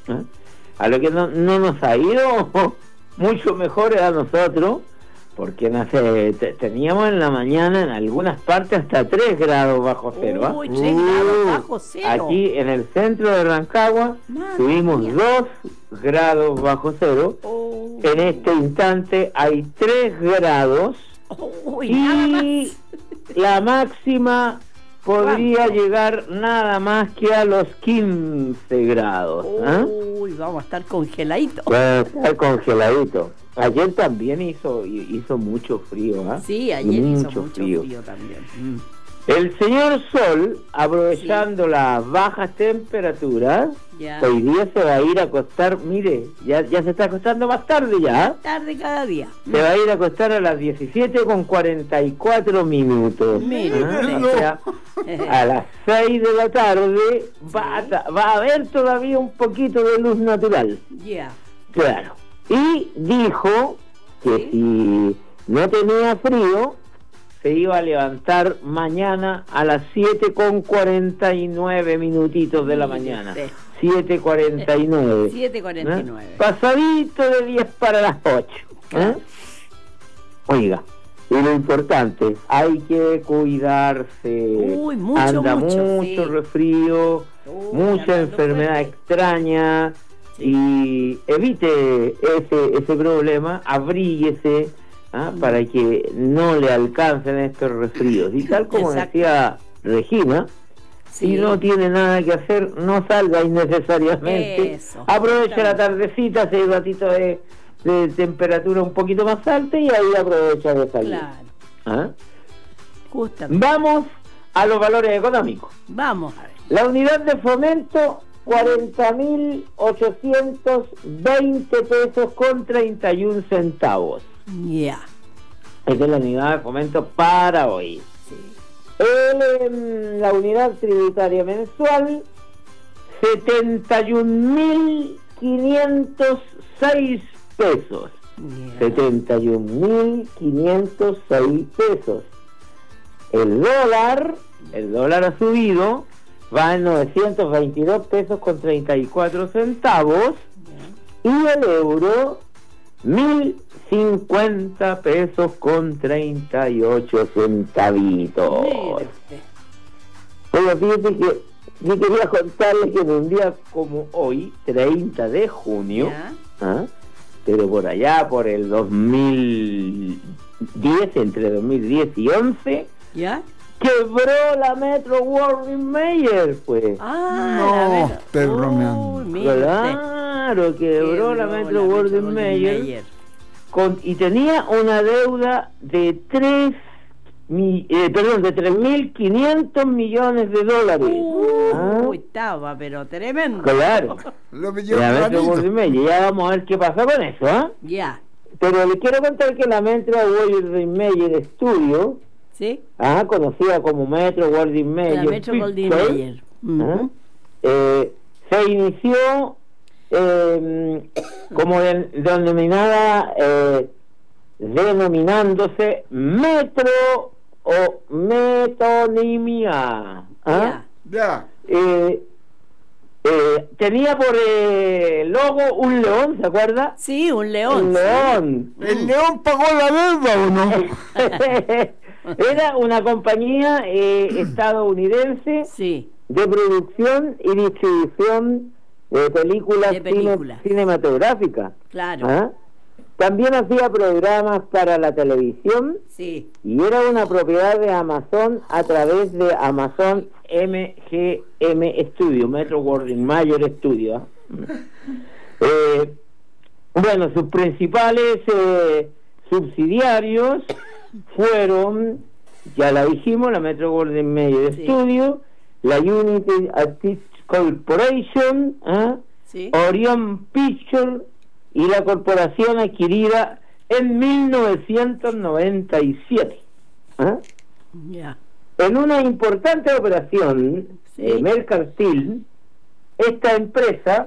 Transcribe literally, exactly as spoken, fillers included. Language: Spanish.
¿eh? A lo que no, no nos ha ido mucho mejor a nosotros, porque no sé, te, teníamos en la mañana en algunas partes hasta tres grados bajo cero. ¿eh? Uy, tres uh, grados bajo cero. Aquí en el centro de Rancagua Madre tuvimos mía. dos grados bajo cero. Oh. En este instante hay tres grados. Uy, y la máxima podría ¿Cuánto? llegar nada más que a los quince grados. ¿eh? Uy, vamos a estar congeladitos. Vamos a estar congeladitos. Ayer también hizo hizo mucho frío. ¿eh? Sí, ayer mucho hizo mucho frío, frío también. Mm. El señor Sol, aprovechando sí. las bajas temperaturas, ya. hoy día se va a ir a acostar, mire, ya, ya se está acostando más tarde ya. Más tarde cada día. Se va a ir a acostar a las diecisiete con cuarenta y cuatro minutos. Mire, ¿Ah? O sea, a las seis de la tarde va, sí. a, va a haber todavía un poquito de luz natural. Ya. Yeah. Claro. Y dijo que ¿Sí? si no tenía frío, se iba a levantar mañana a las siete con cuarenta y nueve minutitos de la mañana. siete cuarenta y nueve. siete cuarenta y nueve. ¿Eh? Pasadito de diez para las ocho. ¿eh? Oiga, y lo importante, hay que cuidarse. Uy, mucho, Anda mucho, mucho sí. resfrío, Uy, mucha enfermedad fuerte. extraña. Sí. Y evite ese, ese problema, abríguese. ¿Ah? Mm. Para que no le alcancen estos resfríos. Y tal como Exacto. decía Regina, sí. si no tiene nada que hacer, no salga innecesariamente. Eso. Aproveche la tardecita, hace un ratito de, de temperatura un poquito más alta y ahí aprovecha de salir. Claro. ¿Ah? Justamente. Vamos a los valores económicos. Vamos a ver. La unidad de fomento, cuarenta mil ochocientos veinte pesos con treinta y un centavos. Ya. Yeah. Esa es la unidad de fomento para hoy. Sí. El, la unidad tributaria mensual, setenta y un mil quinientos seis pesos. Yeah. setenta y un mil quinientos seis pesos. El dólar, el dólar ha subido, va en novecientos veintidós pesos con treinta y cuatro centavos. Yeah. Y el euro, mil cincuenta pesos con treinta y ocho centavitos. Bueno, fíjate que yo quería contarles que en un día como hoy, treinta de junio, ¿ah? pero por allá, por el dos mil diez, entre dos mil diez y once, ¿ya? Quebró la Metro Goldwyn Mayer, pues. Ah, no, te bromeando. Claro, quebró la Metro Goldwyn Mayer. Con, y tenía una deuda de tres mi, eh, perdón, de tres mil quinientos millones de dólares. Uh, ¿Ah? Uy, estaba, pero tremendo. Claro. Lo la Metro Goldwyn Mayer. Ya vamos a ver qué pasa con eso, ¿ah? ¿eh? Ya. Yeah. Pero les quiero contar que la Metro Goldwyn Mayer Studio, ¿sí? Ah, conocida como Metro Goldwyn Mayer. La Metro Goldwyn Mayer. Uh-huh. eh, se inició eh, como de, denominada, eh, denominándose Metro o Metonimia. ¿Ah? Ya. Yeah. Eh, eh, tenía por eh, logo un león, ¿se acuerda? Sí, un león. Un león. Sí. ¿El león pagó la deuda o no? Era una compañía eh, estadounidense sí. de producción y distribución de películas, de películas. Cine, cinematográficas. Claro. ¿Ah? También hacía programas para la televisión. Sí. Y era una propiedad de Amazon a través de Amazon M G M Studio, Metro Goldwyn Mayer Studio. eh, bueno, sus principales eh, subsidiarios fueron, ya la dijimos, la Metro Goldwyn Mayer sí. Studio, la Unity Artists Corporation, ¿eh? sí. Orion Pictures y la corporación adquirida en mil novecientos noventa y siete. ¿eh? Yeah. En una importante operación sí. eh, mercantil, esta empresa